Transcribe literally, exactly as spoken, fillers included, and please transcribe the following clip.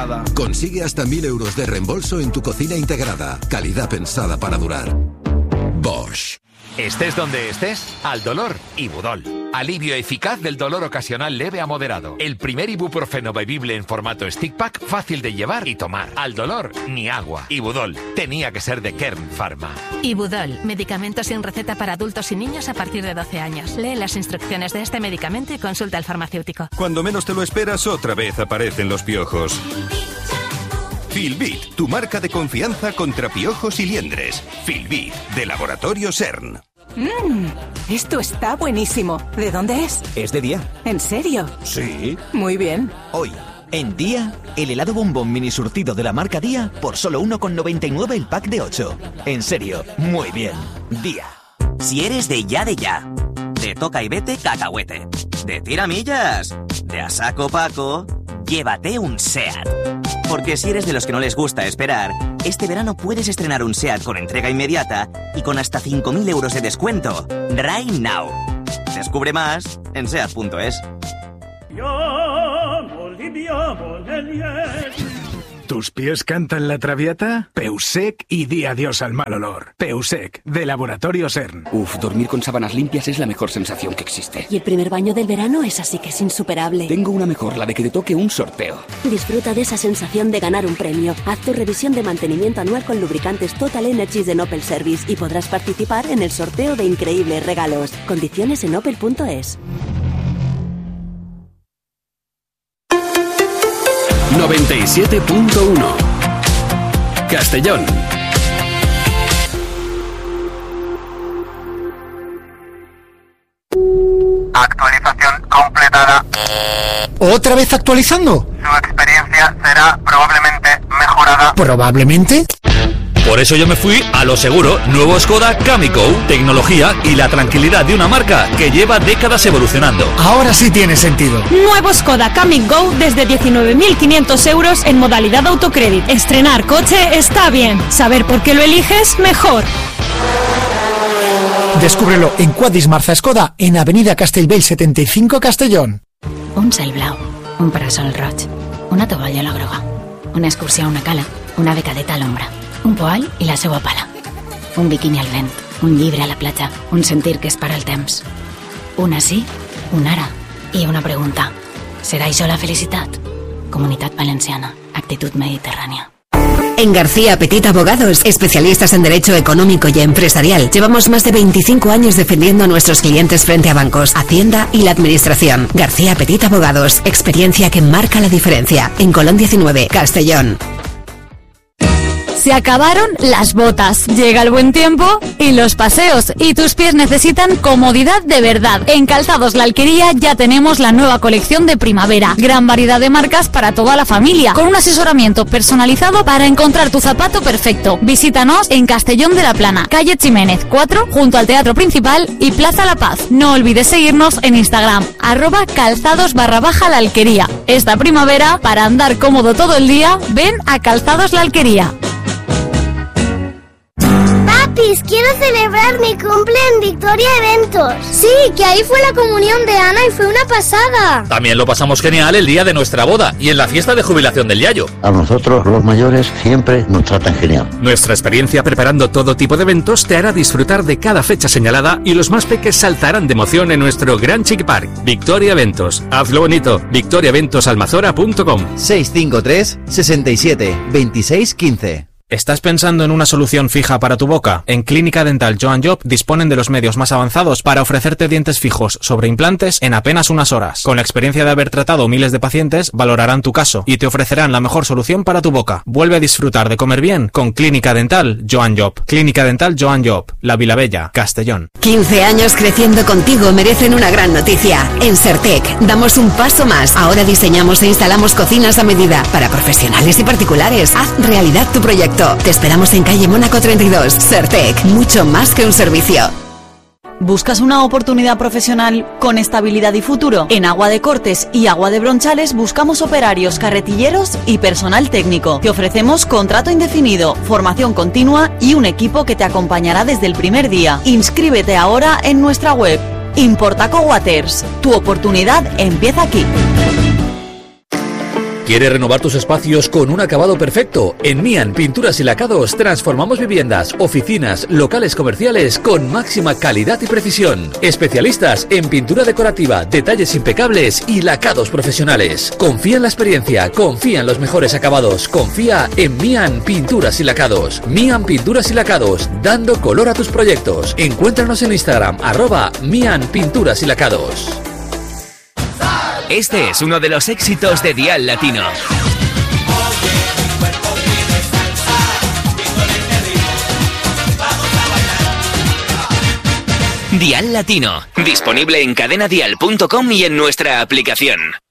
Consigue hasta mil euros de reembolso en tu cocina integrada. Calidad pensada para durar. Bosch. Estés donde estés, al dolor, Ibudol. Alivio eficaz del dolor ocasional leve a moderado. El primer ibuprofeno bebible en formato stick pack, fácil de llevar y tomar. Al dolor, ni agua. Ibudol. Tenía que ser de Kern Pharma. Ibudol. Medicamento sin receta para adultos y niños a partir de doce años. Lee las instrucciones de este medicamento y consulta al farmacéutico. Cuando menos te lo esperas, otra vez aparecen los piojos. Filbit, tu marca de confianza contra piojos y liendres. Filbit, de Laboratorio CERN. Mmm, esto está buenísimo. ¿De dónde es? Es de Día. ¿En serio? Sí. Muy bien. Hoy, en Día, el helado bombón mini surtido de la marca Día por solo uno con noventa y nueve el pack de ocho. En serio, muy bien. Día. Si eres de ya de ya, de toca y vete cacahuete, de tiramillas, de a saco Paco, llévate un SEAT. Porque si eres de los que no les gusta esperar, este verano puedes estrenar un SEAT con entrega inmediata y con hasta cinco mil euros de descuento. Right now. Descubre más en seat punto es. ¿Tus pies cantan la traviata? Peusec y di adiós al mal olor. Peusec, de Laboratorio CERN. Uf, dormir con sábanas limpias es la mejor sensación que existe. Y el primer baño del verano es así que es insuperable. Tengo una mejor, la de que te toque un sorteo. Disfruta de esa sensación de ganar un premio. Haz tu revisión de mantenimiento anual con lubricantes Total Energies de Opel Service y podrás participar en el sorteo de increíbles regalos. Condiciones en opel punto es. noventa y siete punto uno Castellón. Actualización completada. ¿Otra vez actualizando? Su experiencia será probablemente mejorada. ¿Probablemente? Por eso yo me fui a lo seguro. Nuevo Skoda Kamico. Tecnología y la tranquilidad de una marca que lleva décadas evolucionando. Ahora sí tiene sentido. Nuevo Skoda Kamico desde diecinueve mil quinientos euros en modalidad autocrédit. Estrenar coche está bien. Saber por qué lo eliges, mejor. Descúbrelo en Quadris Marza Skoda, en Avenida Castellbell setenta y cinco, Castellón. Un cel blau, un parasol roig, una tovalla a la groga, una excursió a una cala, una becadeta a l'ombra, un poal i la seua pala, un biquini al vent, un llibre a la platja, un sentir que es para el temps, un sí, un ara i una pregunta. ¿Serà això la felicitat? Comunitat Valenciana, actitud mediterránea. En García Petit Abogados, especialistas en derecho económico y empresarial, llevamos más de veinticinco años defendiendo a nuestros clientes frente a bancos, Hacienda y la administración. García Petit Abogados, experiencia que marca la diferencia. En Colón diecinueve, Castellón. Se acabaron las botas, llega el buen tiempo y los paseos, y tus pies necesitan comodidad de verdad. En Calzados La Alquería ya tenemos la nueva colección de primavera, gran variedad de marcas para toda la familia, con un asesoramiento personalizado para encontrar tu zapato perfecto. Visítanos en Castellón de la Plana, calle Ximénez cuatro, junto al Teatro Principal y Plaza La Paz. No olvides seguirnos en Instagram, arroba calzados barra baja la alquería. Esta primavera, para andar cómodo todo el día, ven a Calzados La Alquería. Papis, quiero celebrar mi cumple en Victoria Eventos. Sí, que ahí fue la comunión de Ana y fue una pasada. También lo pasamos genial el día de nuestra boda y en la fiesta de jubilación del Yayo. A nosotros, los mayores, siempre nos tratan genial. Nuestra experiencia preparando todo tipo de eventos te hará disfrutar de cada fecha señalada y los más peques saltarán de emoción en nuestro Gran Chic Park. Victoria Eventos. Hazlo bonito. victoria eventos almazora punto com. seis cinco tres, sesenta y siete, veintiséis, quince. ¿Estás pensando en una solución fija para tu boca? En Clínica Dental Joan Job disponen de los medios más avanzados para ofrecerte dientes fijos sobre implantes en apenas unas horas. Con la experiencia de haber tratado miles de pacientes, valorarán tu caso y te ofrecerán la mejor solución para tu boca. Vuelve a disfrutar de comer bien con Clínica Dental Joan Job. Clínica Dental Joan Job, La Vilabella, Castellón. quince años creciendo contigo merecen una gran noticia. En Sertec damos un paso más. Ahora diseñamos e instalamos cocinas a medida para profesionales y particulares. Haz realidad tu proyecto. Te esperamos en calle Mónaco treinta y dos. Sertec, mucho más que un servicio. ¿Buscas una oportunidad profesional con estabilidad y futuro? En Agua de Cortes y Agua de Bronchales buscamos operarios, carretilleros y personal técnico. Te ofrecemos contrato indefinido, formación continua y un equipo que te acompañará desde el primer día. Inscríbete ahora en nuestra web. Importaco Waters. Tu oportunidad empieza aquí. ¿Quieres renovar tus espacios con un acabado perfecto? En Mian Pinturas y Lacados transformamos viviendas, oficinas, locales comerciales con máxima calidad y precisión. Especialistas en pintura decorativa, detalles impecables y lacados profesionales. Confía en la experiencia, confía en los mejores acabados, confía en Mian Pinturas y Lacados. Mian Pinturas y Lacados, dando color a tus proyectos. Encuéntranos en Instagram, arroba Mian Pinturas y Lacados. Este es uno de los éxitos de Dial Latino. Dial Latino, disponible en cadena dial punto com y en nuestra aplicación.